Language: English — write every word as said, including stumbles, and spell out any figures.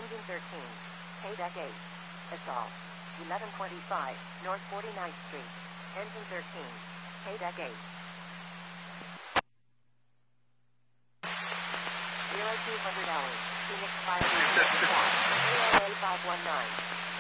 Engine thirteen. K-Deck eight. Assault. eleven twenty-five, North forty-ninth Street. Engine thirteen. K-Deck eight. zero two hundred hours. Phoenix Fire. A A five one nine.